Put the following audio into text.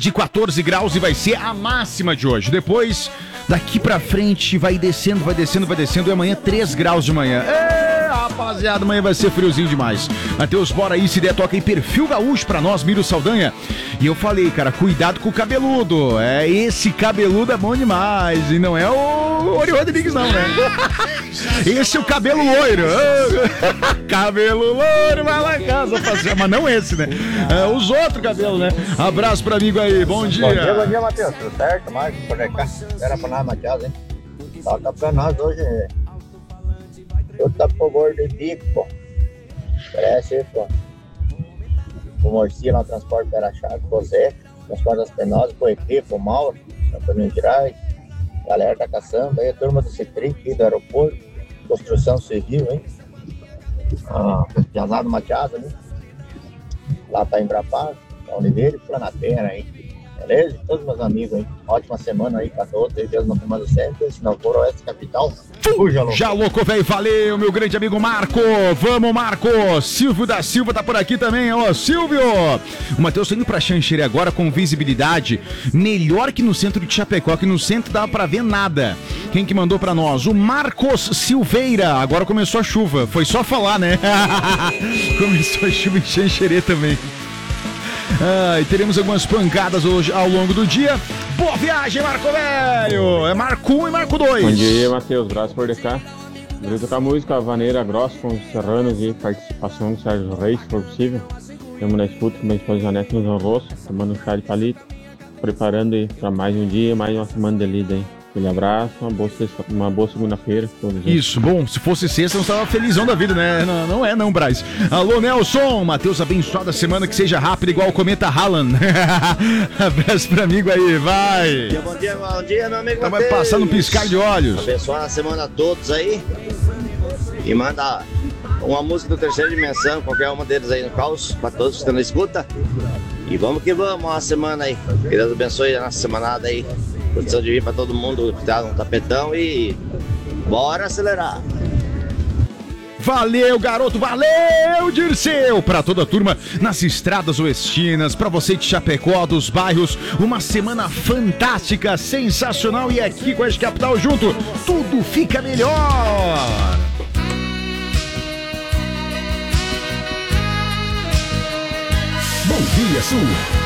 de 14 graus e vai ser a máxima de hoje. Depois, daqui pra frente, vai descendo e amanhã 3 graus de manhã. Rapaziada, amanhã vai ser friozinho demais. Matheus, bora aí, se der, toca em Perfil Gaúcho pra nós, Miro Saldanha. E eu falei, cara, cuidado com o cabeludo. Esse cabeludo é bom demais. E não é o Ori Rodrigues, não, né? Esse é o cabelo loiro. Cabelo loiro, vai lá em casa passear. Mas não esse, né? Os outros cabelos, né? Abraço pro amigo aí, bom dia. Bom dia, Matheus. Tudo certo? Mais por cá. Era pra nós, Matheus, hein? Toca pra nós hoje. Eu tô com o gordo de bico, pô. Parece, pô. O Morci lá, o transporte Pera-Chave, o Zé, transporte das Penosas, o Equipe, o Mauro, Antônio Girais, galera da caçamba, aí a turma do Citrim, aqui do aeroporto, construção civil, hein? Piazada Matiasa, né? Lá tá em Brapaz, Oliveira e Planatera, hein? Beleza? Todos meus amigos, hein? Ótima semana aí pra todos, Deus no comando sempre, se não for Oeste Capital. Já louco, velho, valeu, meu grande amigo Marco. Vamos, Marco. Silvio da Silva tá por aqui também, ó. Silvio. O Matheus tá indo pra Xanxerê agora com visibilidade melhor que no centro de Chapecó, que no centro dava pra ver nada. Quem que mandou pra nós? O Marcos Silveira. Agora começou a chuva, foi só falar, né? Começou a chuva em Xanxerê também. E teremos algumas pancadas hoje ao longo do dia. Boa viagem, Marco Velho! É Marco 1 e Marco 2. Bom dia, Matheus. Graças por cá. Vou tocar música Vaneira Grossa com os Serranos e participação do Sérgio Reis, se for possível. Estamos na escuta com minha esposa Janete no João Rosso, tomando um chá de palito, preparando aí para mais um dia, mais uma semana de lida aí. Aquele abraço, uma boa segunda-feira. Isso, bom, se fosse sexta, não estava felizão da vida, né? Não é não, Braz. Alô, Nelson, Matheus, abençoada semana, que seja rápido igual o cometa Haaland. Abraço pro amigo aí, vai. Bom dia, meu amigo Matheus. Vai passar no piscar de olhos. Abençoar a semana a todos aí. E manda uma música do Terceira Dimensão, qualquer uma deles aí no caos, pra todos que estão na escuta. E vamos que vamos, uma semana aí. Que Deus abençoe a nossa semanada aí. Condição de vir pra todo mundo que tá no tapetão e bora acelerar. Valeu, garoto, valeu, Dirceu! Pra toda a turma nas estradas oestinas, pra você de Chapecó, dos bairros, uma semana fantástica, sensacional, e aqui com a Capital junto, tudo fica melhor! Bom dia, Sul!